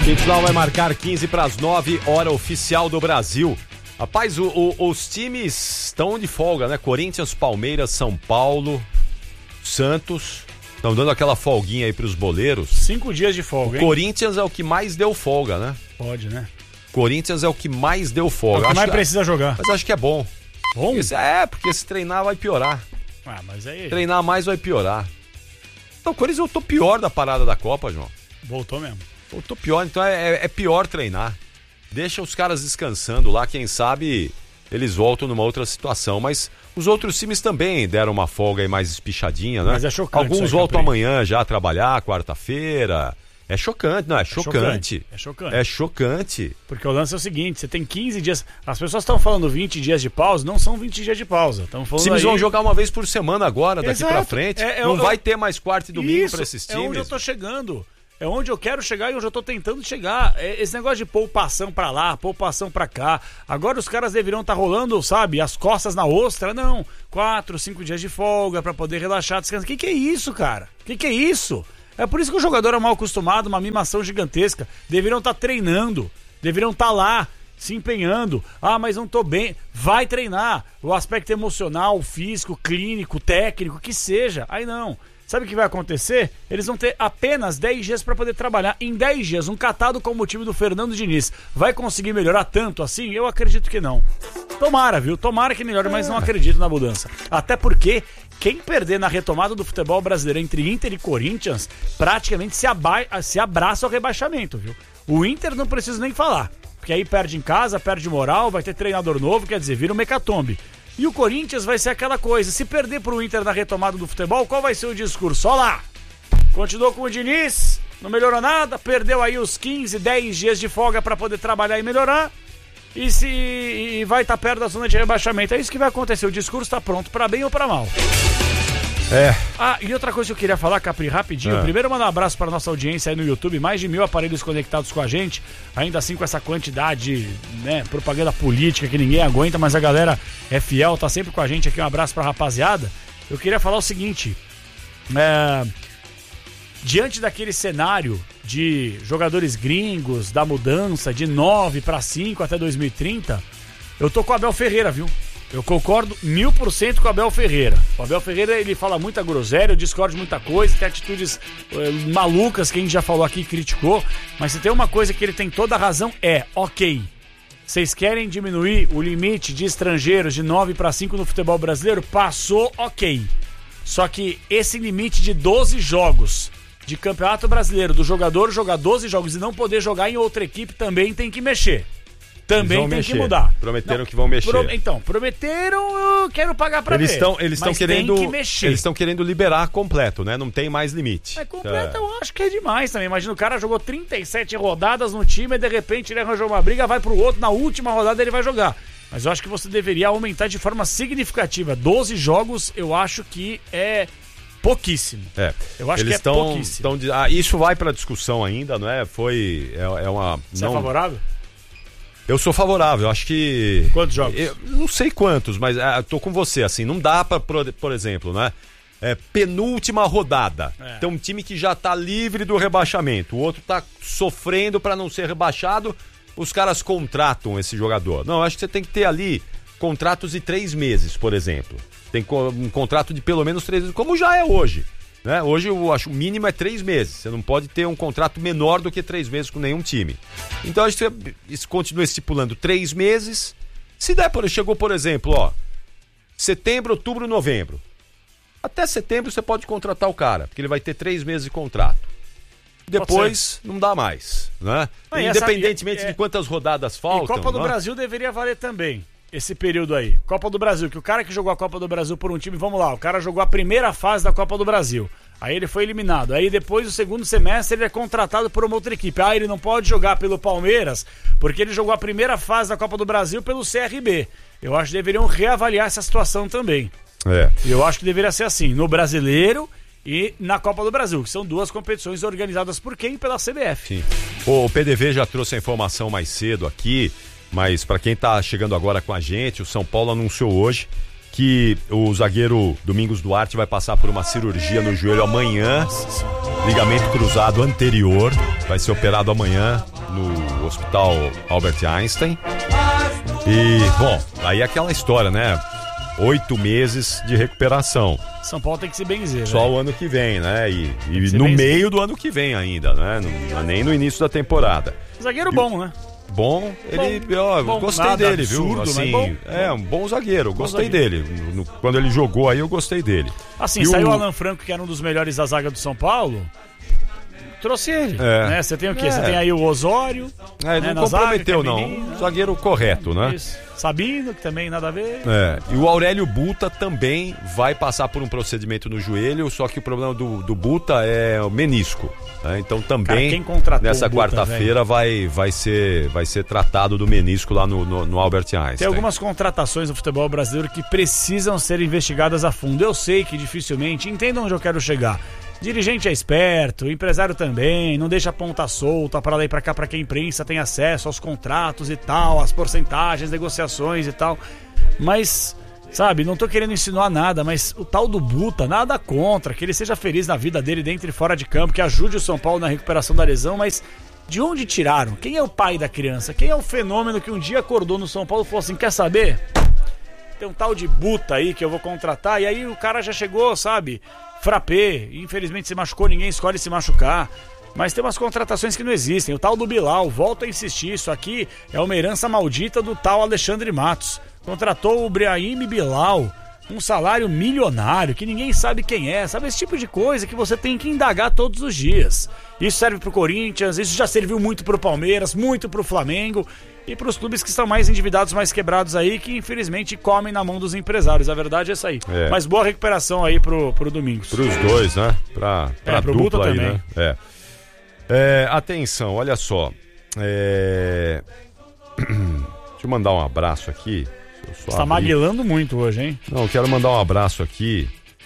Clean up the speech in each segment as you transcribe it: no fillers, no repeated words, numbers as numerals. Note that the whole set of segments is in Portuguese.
Pitbull vai marcar 8:45, hora oficial do Brasil. Rapaz, os times estão de folga, né? Corinthians, Palmeiras, São Paulo, Santos, estão dando aquela folguinha aí pros boleiros. 5 dias de folga, hein? Corinthians é o que mais deu folga, né? Pode, né? Corinthians é o que mais deu folga. É o que mais precisa jogar. Mas acho que é bom. Bom? Porque se treinar vai piorar. Ah, mas aí... Treinar mais vai piorar. Então, o Corinthians voltou pior da parada da Copa, João. Voltou mesmo. Voltou pior, então é pior treinar. Deixa os caras descansando lá, quem sabe eles voltam numa outra situação. Mas os outros times também deram uma folga aí mais espichadinha, né? Mas é chocante. Alguns voltam amanhã já a trabalhar, quarta-feira. É chocante, não, é chocante. É chocante. É chocante. Porque o lance é o seguinte, você tem 15 dias... As pessoas estão falando 20 dias de pausa, não são 20 dias de pausa. Os times vão jogar uma vez por semana agora, daqui pra frente. Não vai ter mais quarta e domingo pra esses times. É onde eu tô chegando. É onde eu quero chegar e onde eu tô tentando chegar. Esse negócio de poupação pra lá, poupação pra cá. Agora os caras deveriam estar rolando, sabe, as costas na ostra. Não, 4, 5 dias de folga pra poder relaxar, descansar. Que é isso, cara? Que é isso? É por isso que o jogador é mal acostumado, uma mimação gigantesca. Deveriam estar treinando, deveriam estar lá, se empenhando. Ah, mas não tô bem. Vai treinar. O aspecto emocional, físico, clínico, técnico, que seja. Aí não. Sabe o que vai acontecer? Eles vão ter apenas 10 dias para poder trabalhar. Em 10 dias, um catado como o time do Fernando Diniz vai conseguir melhorar tanto assim? Eu acredito que não. Tomara, viu? Tomara que melhore, mas não acredito na mudança. Até porque quem perder na retomada do futebol brasileiro entre Inter e Corinthians praticamente se abraça ao rebaixamento, viu? O Inter não precisa nem falar, porque aí perde em casa, perde moral, vai ter treinador novo, quer dizer, vira um mecatombe. E o Corinthians vai ser aquela coisa, se perder pro Inter na retomada do futebol, qual vai ser o discurso? Olha lá, continuou com o Diniz, não melhorou nada, perdeu aí os 15, 10 dias de folga para poder trabalhar e melhorar, e vai estar perto da zona de rebaixamento. É isso que vai acontecer, o discurso está pronto para bem ou para mal. Ah, e outra coisa que eu queria falar, Capri, rapidinho. Primeiro, mandar um abraço para nossa audiência aí no YouTube. Mais de 1.000 aparelhos conectados com a gente. Ainda assim, com essa quantidade, né, propaganda política que ninguém aguenta, mas a galera é fiel, tá sempre com a gente aqui. Um abraço pra rapaziada. Eu queria falar o seguinte. Diante daquele cenário de jogadores gringos, da mudança de 9 para 5 até 2030, eu tô com o Abel Ferreira, viu? Eu concordo 1000% com o Abel Ferreira. O Abel Ferreira, ele fala muita groselha, eu discordo de muita coisa, tem atitudes malucas que a gente já falou aqui e criticou, mas se tem uma coisa que ele tem toda a razão ok, vocês querem diminuir o limite de estrangeiros de 9 para 5 no futebol brasileiro? Passou, ok. Só que esse limite de 12 jogos de campeonato brasileiro, do jogador jogar 12 jogos e não poder jogar em outra equipe, também tem que mexer. Também tem que mudar. Prometeram que vão mexer. Prometeram, eu quero pagar pra eles ver. Eles estão querendo, tem que mexer. Eles estão querendo liberar completo, né? Não tem mais limite. Completo eu acho que é demais também. Imagina, o cara jogou 37 rodadas no time e de repente ele arranjou uma briga, vai pro outro, na última rodada ele vai jogar. Mas eu acho que você deveria aumentar de forma significativa. 12 jogos eu acho que é pouquíssimo. Eu acho que é pouquíssimo. Isso vai pra discussão ainda, não é? Você é favorável? Eu sou favorável, eu acho que... Quantos jogos? Eu não sei quantos, mas tô com você, assim, não dá pra, por exemplo, né? Penúltima rodada. Tem um time que já tá livre do rebaixamento, o outro tá sofrendo pra não ser rebaixado, os caras contratam esse jogador. Não, eu acho que você tem que ter ali contratos de 3 meses, por exemplo. Tem um contrato de pelo menos 3 meses, como já é hoje. Né? Hoje eu acho que o mínimo é 3 meses. Você não pode ter um contrato menor do que 3 meses com nenhum time. Então acho que você continua estipulando 3 meses. Se der, chegou, por exemplo, setembro, outubro, novembro. Até setembro você pode contratar o cara, porque ele vai ter 3 meses de contrato. Depois não dá mais, né? Independentemente de quantas rodadas faltam. E Copa do Brasil deveria valer também. Esse período aí, Copa do Brasil, que o cara que jogou a Copa do Brasil por um time, vamos lá, o cara jogou a primeira fase da Copa do Brasil, aí ele foi eliminado, aí depois do segundo semestre ele é contratado por uma outra equipe, ele não pode jogar pelo Palmeiras, porque ele jogou a primeira fase da Copa do Brasil pelo CRB. Eu acho que deveriam reavaliar essa situação também. Eu acho que deveria ser assim, no Brasileiro e na Copa do Brasil, que são 2 competições organizadas por quem? Pela CBF. Sim. O PDV já trouxe a informação mais cedo aqui, mas para quem tá chegando agora com a gente, o São Paulo anunciou hoje que o zagueiro Domingos Duarte vai passar por uma cirurgia no joelho amanhã, ligamento cruzado anterior, vai ser operado amanhã. no Hospital Albert Einstein. E, bom, aí aquela história, né? 8 meses de recuperação. São Paulo tem que se benzer. Só o ano que vem, né? E no meio do ano que vem ainda, né? Não, nem no início da temporada. Zagueiro bom, né? Bom, gostei dele, viu? Assim, bom. Um bom zagueiro, gostei dele. Quando ele jogou aí, eu gostei dele. Assim, saiu o Alan Franco, que era um dos melhores da zaga do São Paulo. Trouxe ele, né? Você tem o quê? Você tem aí o Osório. Ele não comprometeu, não. Zagueiro correto, né? Isso. Sabino, que também nada a ver. E o Aurélio Buta também vai passar por um procedimento no joelho, só que o problema do Buta é o menisco. Né? Então também, nessa quarta-feira, vai ser tratado do menisco lá no Albert Einstein. Tem algumas contratações no futebol brasileiro que precisam ser investigadas a fundo. Eu sei que dificilmente, entendam onde eu quero chegar. Dirigente é esperto, empresário também, não deixa a ponta solta para lá e para cá para que a imprensa tenha acesso aos contratos e tal, às porcentagens, negociações e tal. Mas, sabe, não tô querendo insinuar nada, mas o tal do Buta, nada contra, que ele seja feliz na vida dele dentro e fora de campo, que ajude o São Paulo na recuperação da lesão, mas de onde tiraram? Quem é o pai da criança? Quem é o fenômeno que um dia acordou no São Paulo e falou assim, quer saber? Tem um tal de Buta aí que eu vou contratar, e aí o cara já chegou, sabe... Frappé, infelizmente se machucou, ninguém escolhe se machucar. Mas tem umas contratações que não existem. O tal do Bilal, volto a insistir, isso aqui é uma herança maldita do tal Alexandre Matos. Contratou o Brahim Bilal, um salário milionário, que ninguém sabe quem é. Sabe, esse tipo de coisa que você tem que indagar todos os dias. Isso serve pro Corinthians, isso já serviu muito pro Palmeiras, muito pro Flamengo e pros clubes que estão mais endividados, mais quebrados aí, que infelizmente comem na mão dos empresários. A verdade é essa aí. Mas boa recuperação aí pro Domingos. Pros dois, né? Pra pro dupla Buta aí, também. Né? Atenção, olha só. Deixa eu mandar um abraço aqui. Você tá maguilando muito hoje, hein? Não, eu quero mandar um abraço aqui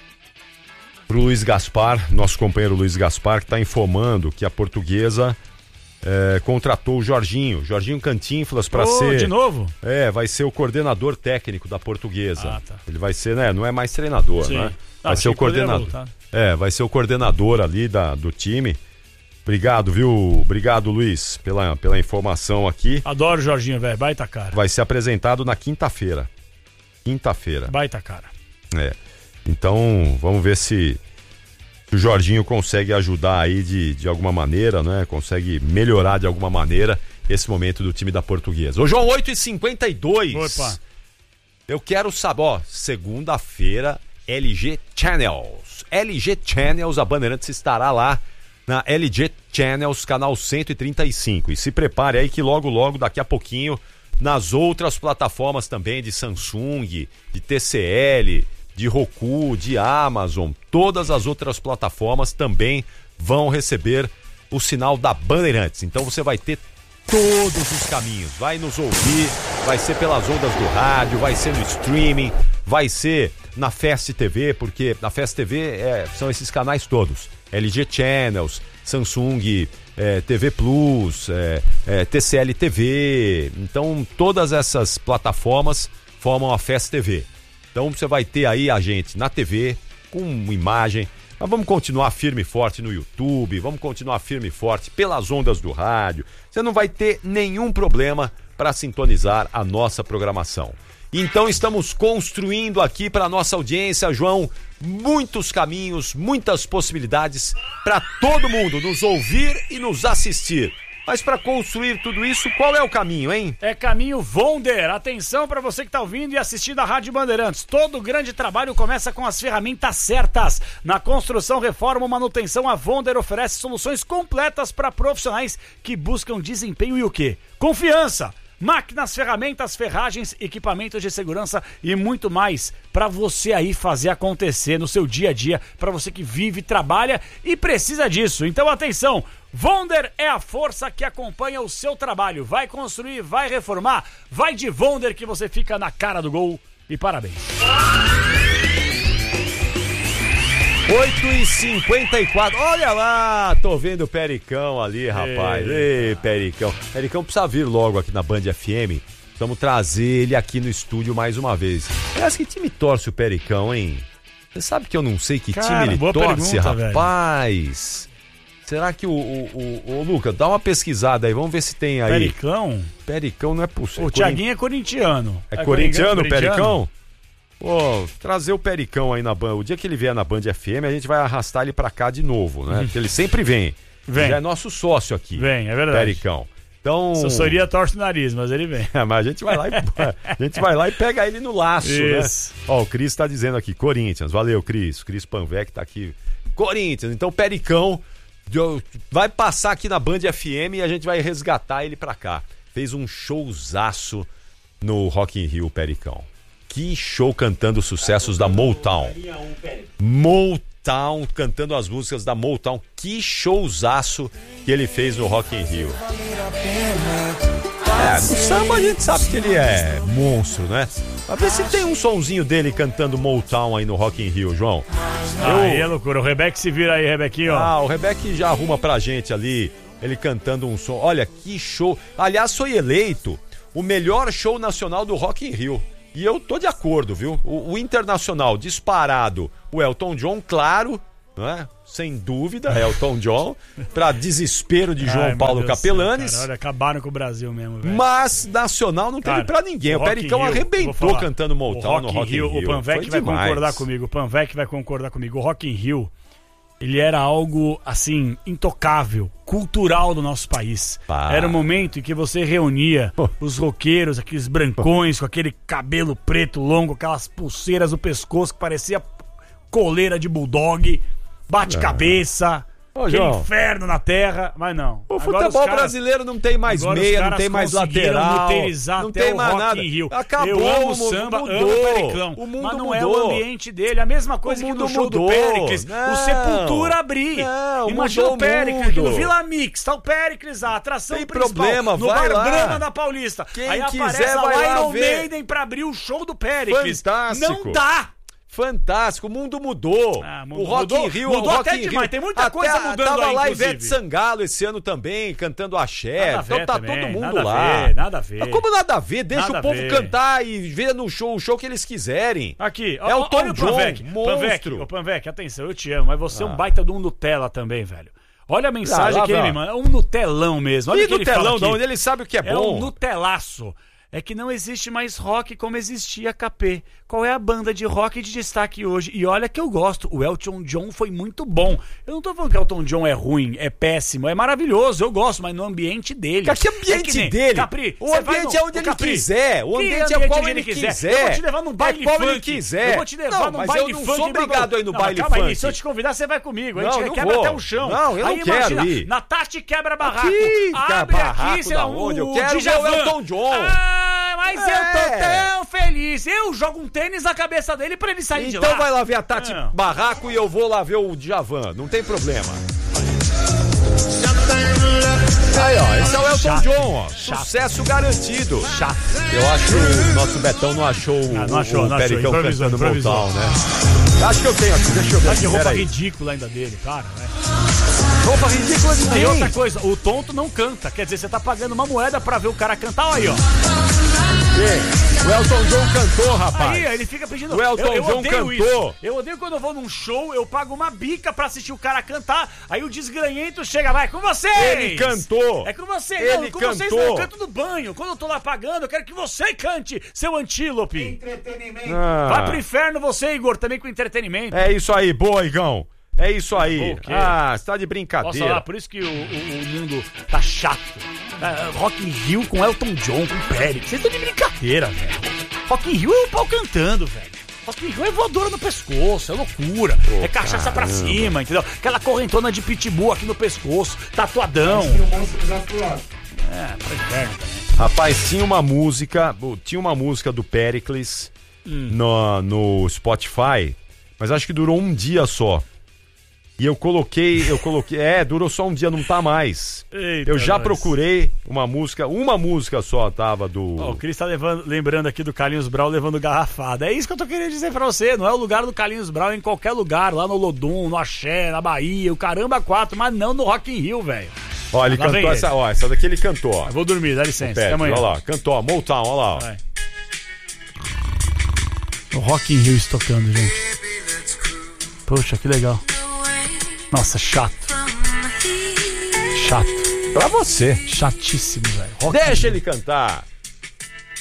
pro Luiz Gaspar, nosso companheiro Luiz Gaspar, que tá informando que a Portuguesa contratou o Jorginho Cantinflas para ser... De novo? Vai ser o coordenador técnico da Portuguesa. Tá. Ele vai ser, né? Não é mais treinador, Sim. né? Vai ser o coordenador. Vai ser o coordenador ali do time. Obrigado, viu? Obrigado, Luiz, pela informação aqui. Adoro o Jorginho, velho. Baita cara. Vai ser apresentado na quinta-feira. Baita cara. Então, vamos ver se o Jorginho consegue ajudar aí de alguma maneira, né? Consegue melhorar de alguma maneira esse momento do time da Portuguesa. Ô, João, 8h52. Opa. Eu quero saber, segunda-feira, LG Channels. LG Channels, a Bandeirantes estará lá na LG Channels, canal 135. E se prepare aí que logo, daqui a pouquinho, nas outras plataformas também de Samsung, de TCL, de Roku, de Amazon, todas as outras plataformas também vão receber o sinal da Bandeirantes. Então você vai ter todos os caminhos, vai nos ouvir, vai ser pelas ondas do rádio, vai ser no streaming, vai ser na Fast TV, porque na Fast TV são esses canais todos, LG Channels, Samsung TV Plus, TCL TV, então todas essas plataformas formam a Fast TV. Então você vai ter aí a gente na TV, com imagem, mas vamos continuar firme e forte no YouTube, vamos continuar firme e forte pelas ondas do rádio. Você não vai ter nenhum problema para sintonizar a nossa programação. Então estamos construindo aqui para a nossa audiência, João, muitos caminhos, muitas possibilidades para todo mundo nos ouvir e nos assistir. Mas para construir tudo isso, qual é o caminho, hein? É caminho Vonder. Atenção para você que está ouvindo e assistindo a Rádio Bandeirantes. Todo grande trabalho começa com as ferramentas certas. Na construção, reforma ou manutenção, a Vonder oferece soluções completas para profissionais que buscam desempenho e o quê? Confiança! Máquinas, ferramentas, ferragens, equipamentos de segurança e muito mais para você aí fazer acontecer no seu dia a dia, para você que vive, trabalha e precisa disso. Então atenção, Vonder é a força que acompanha o seu trabalho. Vai construir, vai reformar, vai de Vonder que você fica na cara do gol e parabéns. 8h54, olha lá, tô vendo o Pericão ali, rapaz. Ei, Pericão. Pericão precisa vir logo aqui na Band FM. Vamos trazer ele aqui no estúdio mais uma vez. Aliás, que time torce o Pericão, hein? Você sabe que eu não sei que time ele torce, pergunta, rapaz. Será que o Lucas, dá uma pesquisada aí, vamos ver se tem aí. Pericão? Pericão não é possível. O Thiaguinho é corintiano. É corintiano o Pericão? Pô, trazer o Pericão aí na Band. O dia que ele vier na Band FM, a gente vai arrastar ele pra cá de novo, né? Porque ele sempre vem. Já é nosso sócio aqui. Vem, é verdade. Pericão. Então... Assessoria torce o nariz, mas ele vem. Mas a gente vai lá e pega ele no laço, isso, né? Ó, o Cris tá dizendo aqui, Corinthians. Valeu, Cris. O Cris Panvec tá aqui. Corinthians. Então, Pericão vai passar aqui na Band FM e a gente vai resgatar ele pra cá. Fez um showzaço no Rock in Rio, Pericão. Que show cantando os sucessos da Motown. Motown, cantando as músicas da Motown. Que showzaço que ele fez no Rock in Rio. No samba a gente sabe que ele é monstro, né? Pra ver se tem um sonzinho dele cantando Motown aí no Rock in Rio, João. Aí é loucura. O Rebeck se vira aí, Rebequinho. O Rebeck já arruma pra gente ali, ele cantando um som. Olha, que show. Aliás, foi eleito o melhor show nacional do Rock in Rio. E eu tô de acordo, viu? O internacional disparado, o Elton John, claro, né? Sem dúvida, Elton John, pra desespero de João Paulo Capelanes. Cara, olha, acabaram com o Brasil mesmo, velho. Mas nacional não teve pra ninguém. O Pericão arrebentou cantando Motown no Rock in Rio. O Panvec vai concordar comigo. O Panvec vai concordar comigo. O Rock in Rio, ele era algo, assim, intocável, cultural do nosso país. Era um momento em que você reunia os roqueiros, aqueles brancões, com aquele cabelo preto longo, aquelas pulseiras no pescoço que parecia coleira de bulldog, bate-cabeça, aquele inferno na terra, mas não. O futebol brasileiro não tem mais meia, não tem mais lateral, não tem mais nada. Acabou, eu amo o samba, amo o Pericão, o mundo mas não mudou. É o ambiente dele, a mesma coisa que no show do Péricles, o Sepultura abrir. Imagina o Péricles aqui no Vila Mix, tá o Péricles, a atração tem principal, problema, no vai Bar lá. Brahma da Paulista. Quem aí quiser aparece vai o lá Iron ver. Maiden pra abrir o show do Péricles. Fantástico. Não dá. Fantástico, o mundo mudou. O Rock in Rio mudou o até demais, tem muita coisa mudando tava aí, lá inclusive. Ivete Sangalo esse ano também, cantando axé. Então tá todo mundo nada lá. Nada a ver. Mas como nada a ver? Deixa Nada o povo cantar e ver no show o show que eles quiserem. Aqui, é o Tom John, monstro. Panvec, atenção, eu te amo, mas você é um baita de um Nutella também, velho. Olha a mensagem que ele me manda, é um Nutelão mesmo. Olha o que ele fala aqui. Ele sabe o que é bom. É um Nutelaço. É que não existe mais rock como existia KP. Qual é a banda de rock de destaque hoje? E olha que eu gosto, o Elton John foi muito bom. Eu não tô falando que o Elton John é ruim, é péssimo, é maravilhoso, eu gosto, mas no ambiente dele. Que ambiente dele? Capri, o ambiente é onde ele quiser. O ambiente é qual ele quiser. Eu vou te levar num baile funk. Ele quiser. Eu vou te levar num baile funk. Eu não sou obrigado a ir no baile calma funk. Aí, se eu te convidar, você vai comigo. A Não, gente não quebra vou. até o chão. Não, eu aí, não quero imagina, ir. Na Tati quebra barraco. Aqui, abre aqui, sei lá, onde? Eu o quero ver o Elton John. Mas eu tô tão feliz. Eu jogo um tênis na cabeça dele pra ele sair de lá. Então vai lá ver a Tati Barraco e eu vou lá ver o Djavan. Não tem problema. Aí, ó, esse é o Elton John, ó. Sucesso garantido. Chato. Eu acho que o nosso Betão não achou o Pericão cantando Motown, né? Acho que eu tenho aqui, deixa eu ver. Olha que roupa ridícula ainda dele, cara, né? Roupa ridícula de quem? E outra coisa, o tonto não canta. Quer dizer, você tá pagando uma moeda pra ver o cara cantar, olha aí, ó. O Elton John cantou, rapaz. Aí, ele fica pedindo... O Elton John cantou. Isso. Eu odeio quando eu vou num show, eu pago uma bica pra assistir o cara cantar, aí o desgranhento chega, vai, com vocês! Ele cantou. É com vocês, ele não, com cantou. vocês não, eu canto no banho. Quando eu tô lá pagando, eu quero que você cante, seu antílope. Entretenimento. Vai pro inferno você, Igor, também com entretenimento. É isso aí, boa, Igão. É isso aí. Você tá de brincadeira. Posso falar, por isso que o mundo tá chato. Rock in Rio com Elton John, com Pérez. Vocês estão de brincadeira, velho. Rock in Rio é o pau cantando, velho. Rock in Rio é voadora no pescoço, é loucura. É cachaça pra cima, entendeu? Aquela correntona de pitbull aqui no pescoço, tatuadão. Pra inferno também. Rapaz, tinha uma música do Péricles no Spotify, mas acho que durou um dia só. E eu coloquei, durou só um dia, não tá mais. Eita, eu já procurei uma música só tava do... O Cris tá lembrando aqui do Carlinhos Brau levando garrafada. É isso que eu tô querendo dizer pra você, não é o lugar do Carlinhos Brau em qualquer lugar, lá no Lodum, no Axé, na Bahia, o caramba 4, mas não no Rock in Rio, velho. Ó, ele cantou essa daqui ele cantou, ó. Eu vou dormir, dá licença, até amanhã. Olha lá, cantou, ó, Motown, olha lá. Vai. O Rock in Rio estocando, gente. Poxa, que legal. Nossa, chato. chato. Pra você. Chatíssimo, velho. Deixa ele cantar.